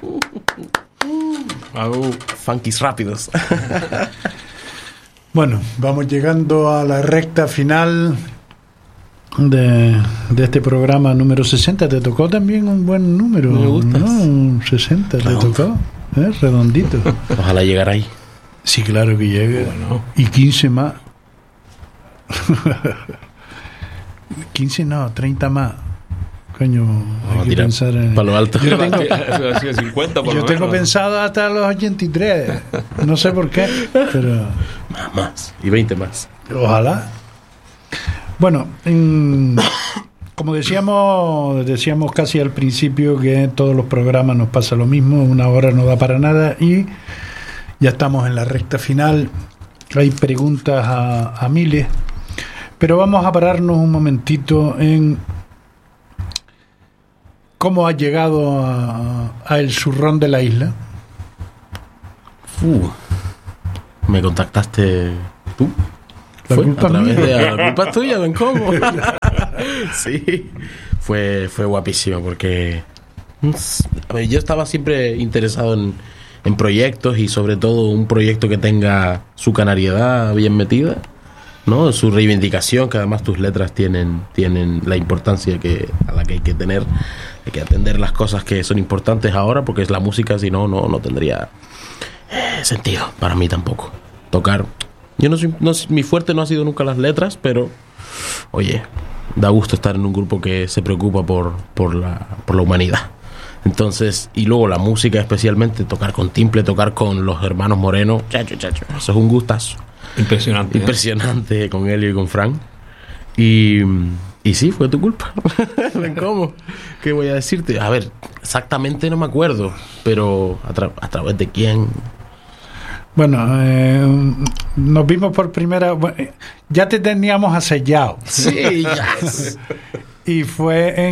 Funkis rápidos. Bueno, vamos llegando a la recta final de este programa número 60. Te tocó también un buen número. Me gusta. ¿No? Un 60 te tocó. Redondito. Ojalá llegara ahí. Sí, claro que llegue. Bueno. Y 15 más. 15 no, 30 más. Coño, hay que pensar en... Para lo alto. Yo tengo, 50 por yo lo tengo menos. pensado hasta los 83. No sé por qué, pero... Más. Y 20 más. Ojalá. Bueno, como decíamos casi al principio que en todos los programas nos pasa lo mismo, una hora no da para nada y ya estamos en la recta final. Hay preguntas a miles, pero vamos a pararnos un momentito en cómo has llegado a El Zurrón de la Isla. Me contactaste tú. La culpa a través mía. de la culpa es tuya, ven cómo. Sí, fue guapísimo porque a ver, yo estaba siempre interesado en proyectos y sobre todo un proyecto que tenga su canariedad bien metida, ¿no? Su reivindicación, que además tus letras tienen la importancia a la que hay que tener, hay que atender las cosas que son importantes ahora, porque es la música, si no tendría sentido para mí tampoco. Tocar, yo mi fuerte no ha sido nunca las letras, pero oye, da gusto estar en un grupo que se preocupa por la humanidad. Entonces, y luego la música, especialmente tocar con timple, tocar con los hermanos Moreno, chacho, eso es un gustazo. Impresionante con Elio y con Fran. Y sí, fue tu culpa. ¿Cómo? ¿Qué voy a decirte? A ver, exactamente no me acuerdo, pero a través de quién. Bueno, nos vimos por primera... ya te teníamos asellado. Sí, yes. Y fue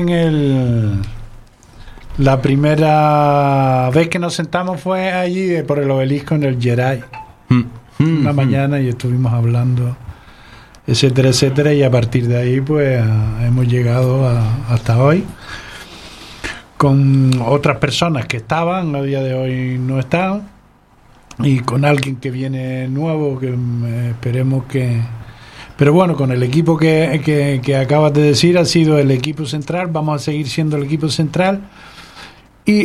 la primera vez que nos sentamos fue allí por el obelisco en el Geray. Una mañana y estuvimos hablando, etcétera, etcétera, y a partir de ahí pues hemos llegado hasta hoy con otras personas que estaban, a día de hoy no están, y con alguien que viene nuevo que esperemos que... Pero bueno, con el equipo que acabas de decir, ha sido el equipo central, vamos a seguir siendo el equipo central. Y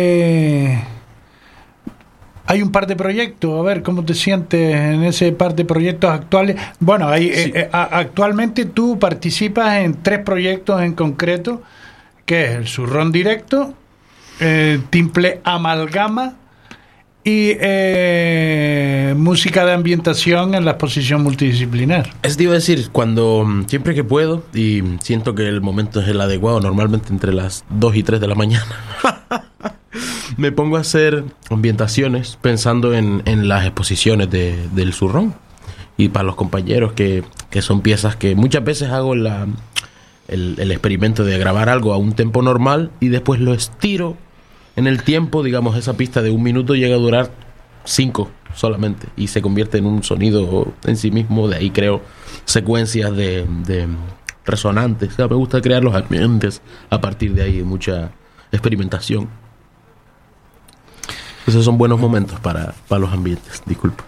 hay un par de proyectos, a ver cómo te sientes en ese par de proyectos actuales. Bueno, sí. Actualmente tú participas en 3 proyectos en concreto, que es el Zurrón Directo, Timple Amalgama y música de ambientación en la exposición multidisciplinar. Es te iba a decir, siempre que puedo y siento que el momento es el adecuado, normalmente entre las 2 y 3 de la mañana, me pongo a hacer ambientaciones pensando en las exposiciones del Zurrón. Y para los compañeros que son piezas que muchas veces hago el experimento de grabar algo a un tempo normal y después lo estiro en el tiempo, digamos, esa pista de 1 minuto llega a durar 5 solamente y se convierte en un sonido en sí mismo. De ahí creo secuencias de resonantes. O sea, me gusta crear los ambientes a partir de ahí, mucha experimentación. Esos son buenos momentos para los ambientes. Disculpa.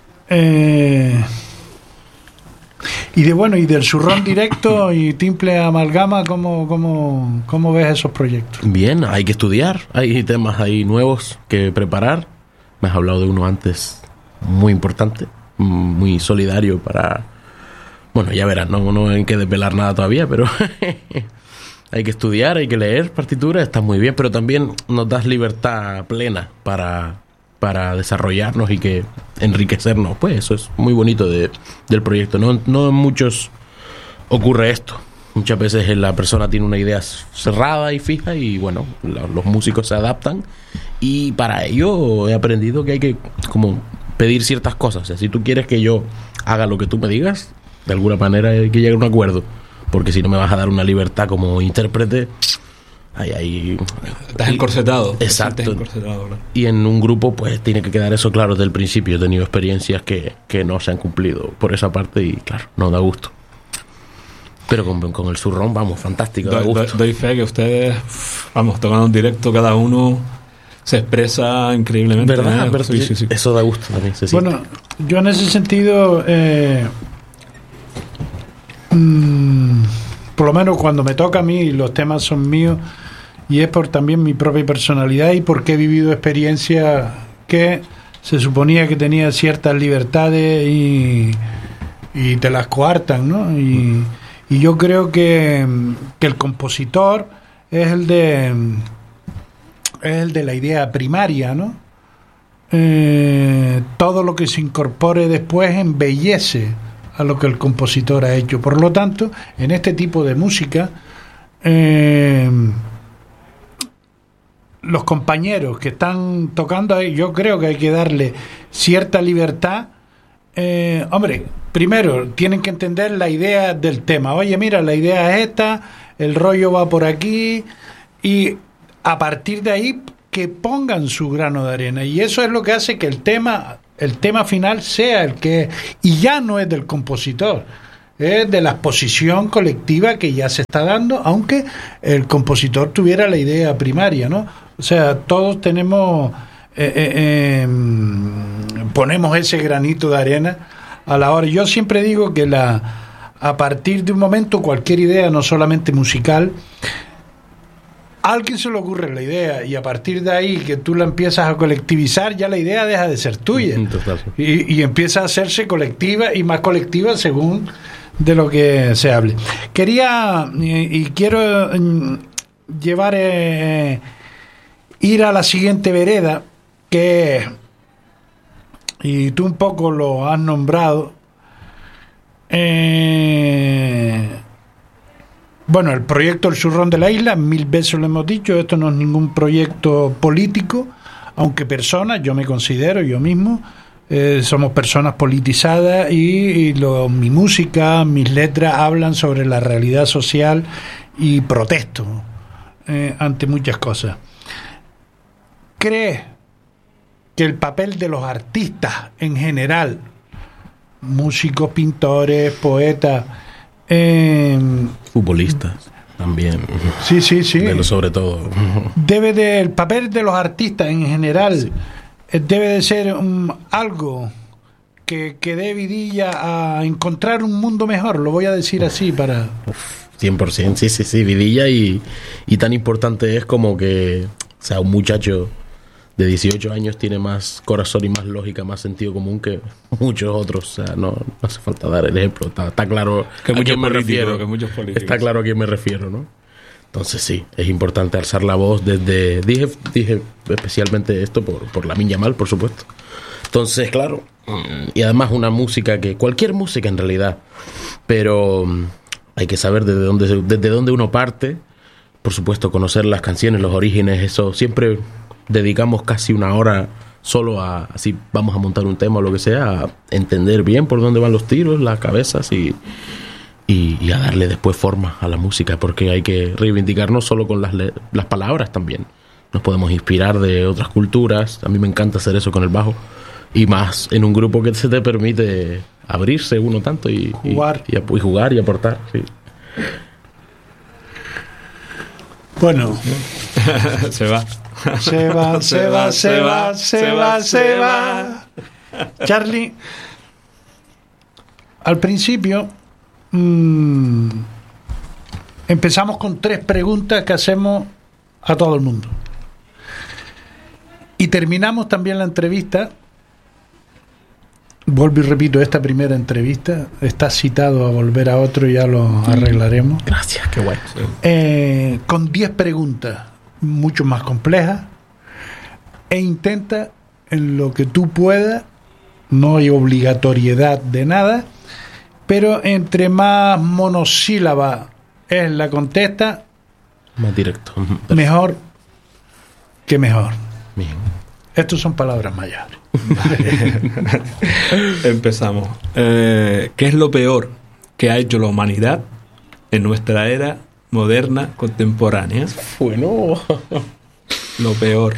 Y del Zurrón Directo y Timple Amalgama, ¿cómo ves esos proyectos? Bien, hay que estudiar, hay temas ahí nuevos que preparar. Me has hablado de uno antes muy importante, muy solidario para... Bueno, ya verás, no hay que desvelar nada todavía, pero hay que estudiar, hay que leer partituras, está muy bien, pero también nos das libertad plena para desarrollarnos y que enriquecernos. Pues eso es muy bonito del proyecto. No en muchos ocurre esto. Muchas veces la persona tiene una idea cerrada y fija y bueno, los músicos se adaptan y para ello he aprendido que hay que como pedir ciertas cosas. O sea, si tú quieres que yo haga lo que tú me digas, de alguna manera hay que llegar a un acuerdo, porque si no me vas a dar una libertad como intérprete, ahí estás encorsetado. Exacto. Estás encorsetado, ¿no? Y en un grupo pues tiene que quedar eso claro desde el principio. He tenido experiencias que no se han cumplido por esa parte y claro, no da gusto. Pero con el Zurrón, vamos, fantástico, da gusto. Doy fe que ustedes, vamos, tocando en directo cada uno, Se expresa increíblemente. ¿Verdad? ¿eh? Sí, sí, sí. Eso da gusto también. Se siente. Bueno, yo en ese sentido, por lo menos cuando me toca a mí, los temas son míos, y es por también mi propia personalidad y porque he vivido experiencias que se suponía que tenía ciertas libertades y te las coartan, ¿no? Y yo creo que el compositor es el de la idea primaria, ¿no? Todo lo que se incorpore después embellece a lo que el compositor ha hecho. Por lo tanto, en este tipo de música, los compañeros que están tocando ahí, yo creo que hay que darle cierta libertad. Hombre, primero tienen que entender la idea del tema. Oye, mira, la idea es esta, el rollo va por aquí, y a partir de ahí que pongan su grano de arena, y eso es lo que hace que el tema final sea el que es, y ya no es del compositor, es de la exposición colectiva que ya se está dando, aunque el compositor tuviera la idea primaria, ¿no? O sea, todos tenemos ponemos ese granito de arena a la hora. Yo siempre digo que a partir de un momento cualquier idea, no solamente musical, a alguien se le ocurre la idea, y a partir de ahí que tú la empiezas a colectivizar, ya la idea deja de ser tuya. Y empieza a hacerse colectiva y más colectiva según de lo que se hable. Quería y quiero llevar ir a la siguiente vereda, que y tú un poco lo has nombrado, bueno, el proyecto El Zurrón de la Isla, 1000 veces lo hemos dicho, esto no es ningún proyecto político, aunque personas, yo me considero, yo mismo, somos personas politizadas, y mi música, mis letras hablan sobre la realidad social y protesto ante muchas cosas. ¿Crees que el papel de los artistas en general, músicos, pintores, poetas, futbolistas también, sí, sobre todo, el papel de los artistas en general debe de ser algo que dé vidilla a encontrar un mundo mejor, lo voy a decir así para... 100%, sí, vidilla, y tan importante es como que, o sea, un muchacho de 18 años tiene más corazón y más lógica, más sentido común que muchos otros. O sea, no hace falta dar el ejemplo. Está claro que a quién me refiero. Está claro a quién me refiero, ¿no? Entonces sí, es importante alzar la voz desde... Dije especialmente esto por Lamine Yamal, por supuesto. Entonces, claro, y además una música que... Cualquier música en realidad, pero hay que saber desde dónde uno parte. Por supuesto, conocer las canciones, los orígenes, eso siempre... Dedicamos casi una hora solo a, si vamos a montar un tema o lo que sea, a entender bien por dónde van los tiros, las cabezas, y a darle después forma a la música, porque hay que reivindicarnos solo con las palabras también. Nos podemos inspirar de otras culturas. A mí me encanta hacer eso con el bajo, y más en un grupo que se te permite abrirse uno tanto y jugar y aportar. Sí. Bueno, se va. Se va. Charlie, al principio empezamos con 3 preguntas que hacemos a todo el mundo. Y terminamos también la entrevista. Vuelvo y repito, esta primera entrevista está citado a volver a otro y ya lo arreglaremos. Gracias, qué guay. Con 10 preguntas mucho más complejas, e intenta en lo que tú puedas, no hay obligatoriedad de nada, pero entre más monosílaba es la contesta, más directo, mejor que mejor. Bien. Estos son palabras mayores. Empezamos. ¿Qué es lo peor que ha hecho la humanidad en nuestra era moderna, contemporánea? Bueno, lo peor.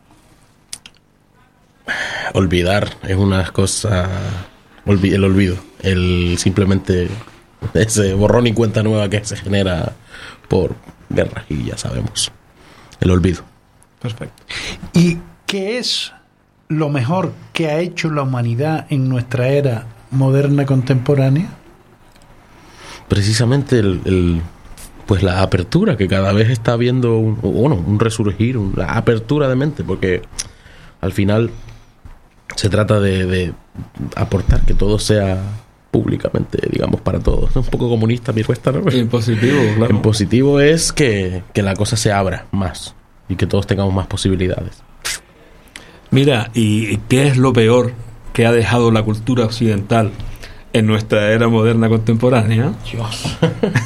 Olvidar es una cosa. El olvido. Simplemente ese borrón y cuenta nueva que se genera por guerras, y ya sabemos. El olvido. Perfecto. ¿Y qué es lo mejor que ha hecho la humanidad en nuestra era moderna contemporánea? Precisamente pues la apertura que cada vez está habiendo, un resurgir, la apertura de mente, porque al final se trata de aportar que todo sea públicamente, digamos, para todos. Es un poco comunista mi cuesta, ¿no? En positivo, claro. En positivo es que la cosa se abra más y que todos tengamos más posibilidades. Mira, ¿y qué es lo peor que ha dejado la cultura occidental en nuestra era moderna contemporánea? Dios.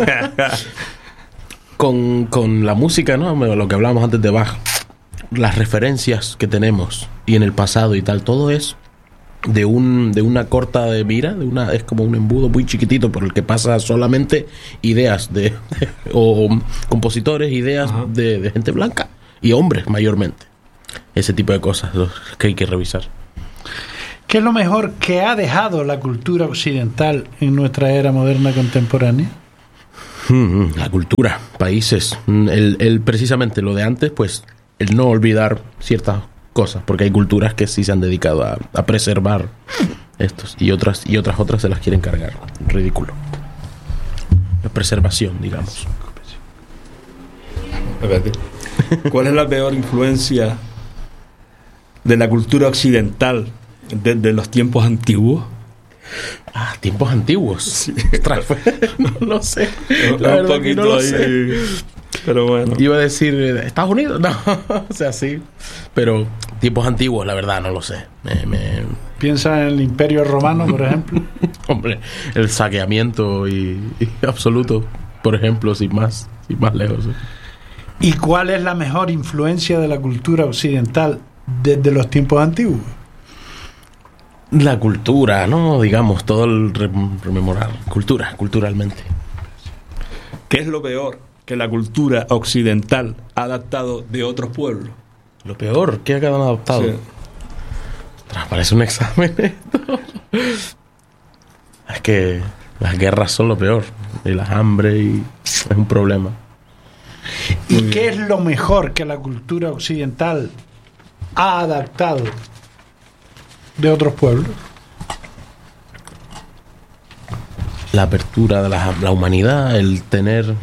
con la música, ¿no? Lo que hablábamos antes de Bach, las referencias que tenemos y en el pasado y tal, todo es de una corta de mira, es como un embudo muy chiquitito por el que pasa solamente ideas o compositores, ideas de gente blanca y hombres mayormente. Ese tipo de cosas que hay que revisar. ¿Qué es lo mejor que ha dejado la cultura occidental en nuestra era moderna contemporánea? La cultura, países, precisamente lo de antes, pues el no olvidar ciertas cosas, porque hay culturas que sí se han dedicado a preservar estos y otras se las quieren cargar. Ridículo. La preservación, digamos. ¿Cuál es la peor influencia de la cultura occidental desde los tiempos antiguos? Tiempos antiguos. Sí. Ostras, no lo sé. La un poquito no lo sé. Pero bueno. Iba a decir Estados Unidos, no, o sea, sí. Pero tiempos antiguos, la verdad, no lo sé. ¿Piensa en el Imperio Romano, por ejemplo? Hombre, el saqueamiento y absoluto, por ejemplo, sin más lejos. ¿Y cuál es la mejor influencia de la cultura occidental desde los tiempos antiguos? La cultura, ¿no? Digamos, todo el rememorar. Culturalmente. ¿Qué es lo peor que la cultura occidental ha adaptado de otros pueblos? Lo peor que han adaptado. Sí. Ostras, parece un examen esto. Es que las guerras son lo peor. Y las hambre y es un problema. ¿Y qué es lo mejor que la cultura occidental ha adaptado de otros pueblos? La apertura de la humanidad, el tener...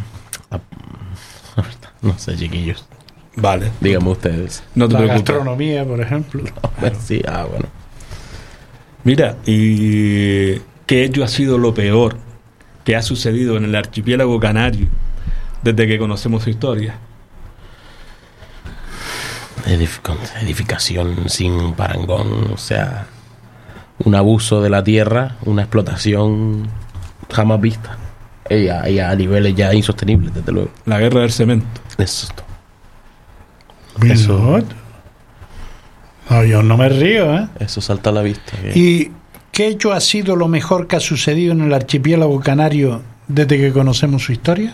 No sé, chiquillos. Vale. Díganme ustedes. No te la preocupes. gastronomía, por ejemplo. Sí, bueno. Mira, ¿y qué hecho ha sido lo peor que ha sucedido en el archipiélago canario desde que conocemos su historia? Edificación sin parangón, o sea, un abuso de la tierra, una explotación jamás vista y a niveles ya insostenibles, desde luego. La guerra del cemento. Eso. No, yo no me río, ¿eh? Eso salta a la vista. ¿Y qué hecho ha sido lo mejor que ha sucedido en el archipiélago canario desde que conocemos su historia?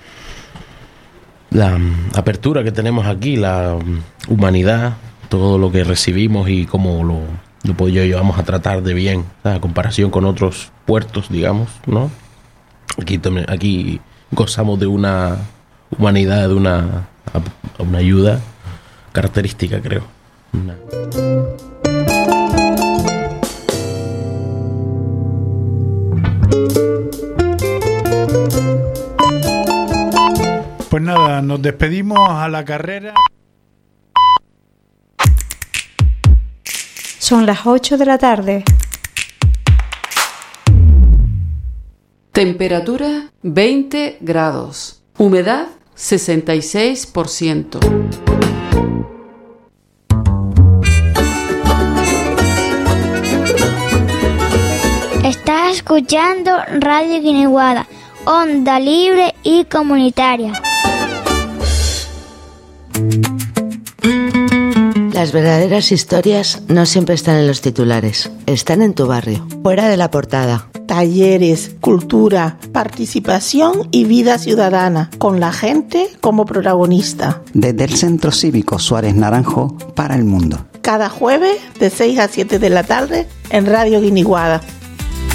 La apertura que tenemos aquí, la humanidad, todo lo que recibimos y cómo lo llevamos a tratar de bien, a comparación con otros puertos, digamos, ¿no? Aquí gozamos de una humanidad, de una ayuda característica, creo. Pues nada, nos despedimos a la carrera. Son las 8 de la tarde. Temperatura 20 grados. Humedad 66%. Estás escuchando Radio Guiniguada, onda libre y comunitaria. Las verdaderas historias no siempre están en los titulares, están en tu barrio, fuera de la portada. Talleres, cultura, participación y vida ciudadana, con la gente como protagonista. Desde el Centro Cívico Suárez Naranjo para el mundo. Cada jueves de 6 a 7 de la tarde en Radio Guiniguada.